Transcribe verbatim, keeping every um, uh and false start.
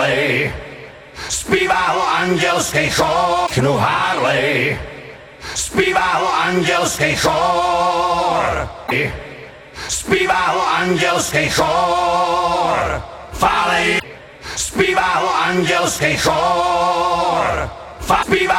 Harley, zpívá ho andělský chór. Knu Harley, zpívá ho andělský chór. Zpívá ho andělský chór. Farley, zpívá ho andělský chór. Fa zpívá